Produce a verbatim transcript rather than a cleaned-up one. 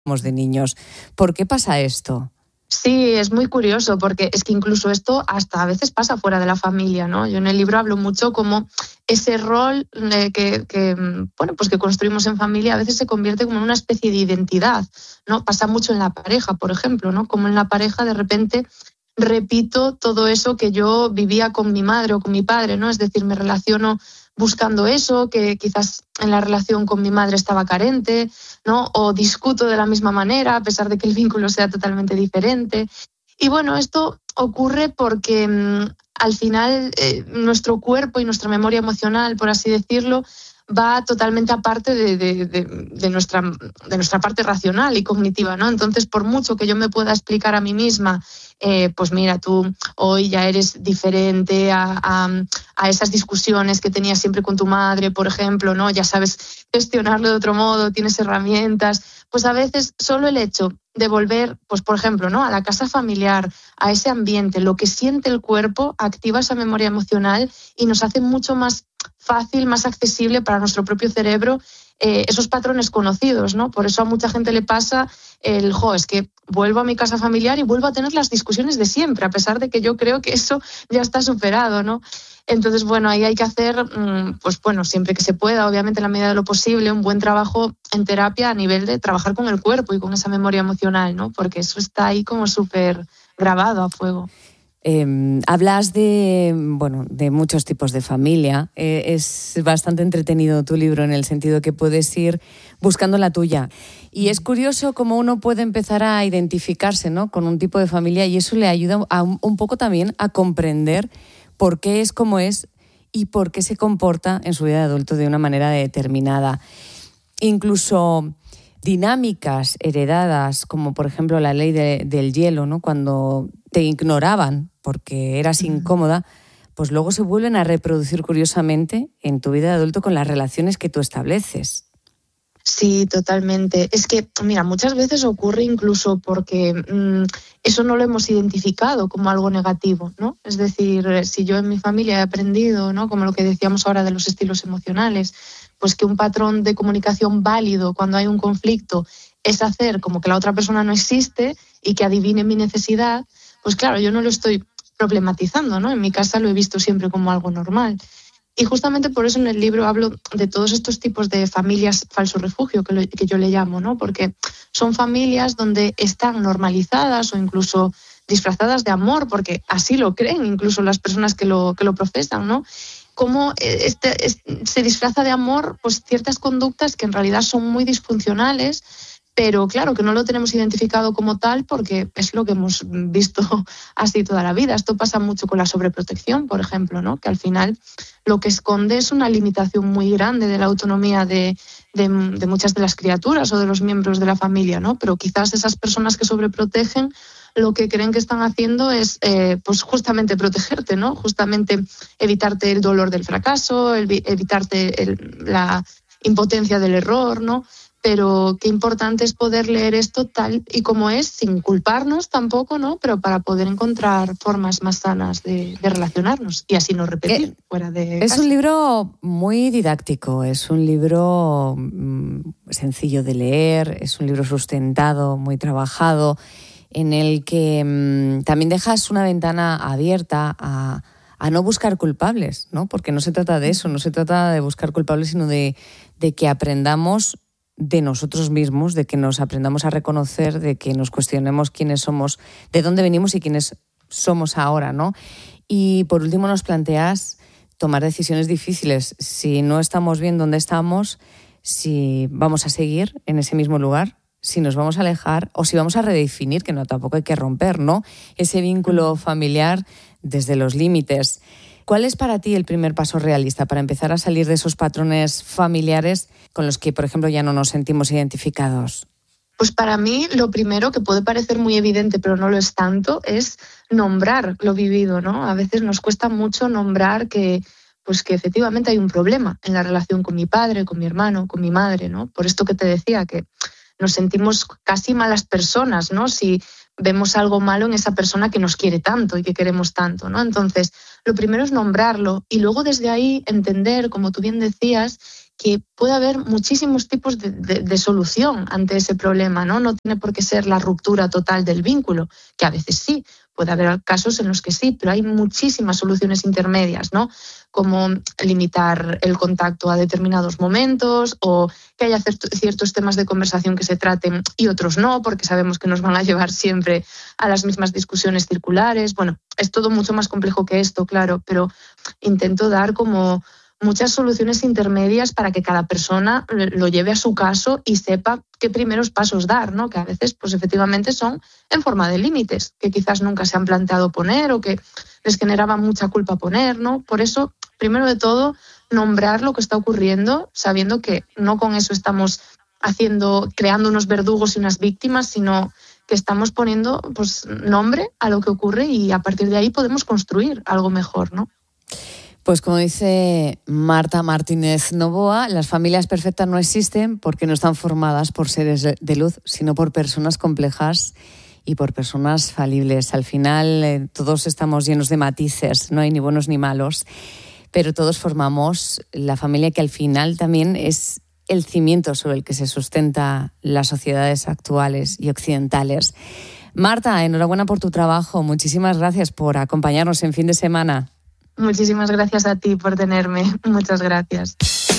de niños. ¿Por qué pasa esto? Sí, es muy curioso porque es que incluso esto hasta a veces pasa fuera de la familia, ¿no? Yo en el libro hablo mucho como ese rol eh, que, que, bueno, pues que construimos en familia a veces se convierte como en una especie de identidad, ¿no? Pasa mucho en la pareja, por ejemplo, ¿no? Como en la pareja de repente repito todo eso que yo vivía con mi madre o con mi padre, ¿no? Es decir, me relaciono buscando eso, que quizás en la relación con mi madre estaba carente, ¿no? O discuto de la misma manera, a pesar de que el vínculo sea totalmente diferente. Y bueno, esto ocurre porque mmm, al final eh, nuestro cuerpo y nuestra memoria emocional, por así decirlo, va totalmente aparte de, de, de, de, nuestra, de nuestra parte racional y cognitiva, ¿no? Entonces, por mucho que yo me pueda explicar a mí misma, eh, pues mira, tú hoy ya eres diferente a, a, a esas discusiones que tenías siempre con tu madre, por ejemplo, ¿no? Ya sabes gestionarlo de otro modo, tienes herramientas. Pues a veces solo el hecho de volver, pues por ejemplo, ¿no? A la casa familiar, a ese ambiente, lo que siente el cuerpo, activa esa memoria emocional y nos hace mucho más fácil, más accesible para nuestro propio cerebro eh, esos patrones conocidos, ¿no? Por eso a mucha gente le pasa el, jo, es que vuelvo a mi casa familiar y vuelvo a tener las discusiones de siempre, a pesar de que yo creo que eso ya está superado, ¿no? Entonces, bueno, ahí hay que hacer, pues bueno, siempre que se pueda, obviamente en la medida de lo posible, un buen trabajo en terapia a nivel de trabajar con el cuerpo y con esa memoria emocional, ¿no? Porque eso está ahí como súper grabado a fuego. Eh, hablas de, bueno, de muchos tipos de familia. Eh, es bastante entretenido tu libro en el sentido que puedes ir buscando la tuya. Y es curioso cómo uno puede empezar a identificarse, ¿no? Con un tipo de familia y eso le ayuda a un, un poco también a comprender por qué es como es y por qué se comporta en su vida de adulto de una manera determinada. Incluso dinámicas heredadas, como por ejemplo la ley de, del hielo, ¿no? Cuando te ignoraban porque eras incómoda, pues luego se vuelven a reproducir curiosamente en tu vida de adulto con las relaciones que tú estableces. Sí, totalmente. Es que, mira, muchas veces ocurre incluso porque mmm, eso no lo hemos identificado como algo negativo, ¿no? Es decir, si yo en mi familia he aprendido, ¿no? Como lo que decíamos ahora de los estilos emocionales, pues que un patrón de comunicación válido cuando hay un conflicto es hacer como que la otra persona no existe y que adivine mi necesidad, pues claro, yo no lo estoy problematizando, ¿no? En mi casa lo he visto siempre como algo normal. Y justamente por eso en el libro hablo de todos estos tipos de familias falso refugio, que, lo, que yo le llamo, ¿no? Porque son familias donde están normalizadas o incluso disfrazadas de amor, porque así lo creen incluso las personas que lo, que lo profesan, ¿no? Cómo este, este, se disfraza de amor pues ciertas conductas que en realidad son muy disfuncionales, pero claro que no lo tenemos identificado como tal porque es lo que hemos visto así toda la vida. Esto pasa mucho con la sobreprotección, por ejemplo, ¿no? Que al final lo que esconde es una limitación muy grande de la autonomía de, de, de muchas de las criaturas o de los miembros de la familia, ¿no? Pero quizás esas personas que sobreprotegen lo que creen que están haciendo es eh, pues justamente protegerte, ¿no? Justamente evitarte el dolor del fracaso, el, evitarte el, la impotencia del error, ¿no? Pero qué importante es poder leer esto tal y como es, sin culparnos tampoco, ¿no? Pero para poder encontrar formas más sanas de, de relacionarnos y así no repetir eh, fuera de Es casa. un libro muy didáctico, es un libro mmm, sencillo de leer, es un libro sustentado, muy trabajado, en el que mmm, también dejas una ventana abierta a, a no buscar culpables, ¿no? Porque no se trata de eso, no se trata de buscar culpables, sino de, de que aprendamos de nosotros mismos, de que nos aprendamos a reconocer, de que nos cuestionemos quiénes somos, de dónde venimos y quiénes somos ahora, ¿no? Y por último nos planteas tomar decisiones difíciles. Si no estamos bien donde estamos, si vamos a seguir en ese mismo lugar, si nos vamos a alejar o si vamos a redefinir, que no, tampoco hay que romper, ¿no? Ese vínculo familiar desde los límites. ¿Cuál es para ti el primer paso realista para empezar a salir de esos patrones familiares con los que, por ejemplo, ya no nos sentimos identificados? Pues para mí lo primero, que puede parecer muy evidente pero no lo es tanto, es nombrar lo vivido, ¿no? A veces nos cuesta mucho nombrar que, pues que efectivamente hay un problema en la relación con mi padre, con mi hermano, con mi madre, ¿no? Por esto que te decía, que nos sentimos casi malas personas, ¿no? Si vemos algo malo en esa persona que nos quiere tanto y que queremos tanto, ¿no? Entonces, lo primero es nombrarlo y luego desde ahí entender, como tú bien decías, que puede haber muchísimos tipos de, de, de solución ante ese problema, ¿no? No tiene por qué ser la ruptura total del vínculo, que a veces sí, puede haber casos en los que sí, pero hay muchísimas soluciones intermedias, ¿no? Como limitar el contacto a determinados momentos o que haya ciertos temas de conversación que se traten y otros no, porque sabemos que nos van a llevar siempre a las mismas discusiones circulares. Bueno, es todo mucho más complejo que esto, claro, pero intento dar como muchas soluciones intermedias para que cada persona lo lleve a su caso y sepa qué primeros pasos dar, ¿no? Que a veces, pues efectivamente son en forma de límites, que quizás nunca se han planteado poner o que les generaba mucha culpa poner, ¿no? Por eso, primero de todo, nombrar lo que está ocurriendo, sabiendo que no con eso estamos haciendo, creando unos verdugos y unas víctimas, sino que estamos poniendo, pues, nombre a lo que ocurre y a partir de ahí podemos construir algo mejor, ¿no? Pues como dice Marta Martínez Novoa, las familias perfectas no existen porque no están formadas por seres de luz, sino por personas complejas y por personas falibles. Al final eh, todos estamos llenos de matices, no hay ni buenos ni malos, pero todos formamos la familia que al final también es el cimiento sobre el que se sustenta las sociedades actuales y occidentales. Marta, enhorabuena por tu trabajo. Muchísimas gracias por acompañarnos en Fin de Semana. Muchísimas gracias a ti por tenerme. Muchas gracias.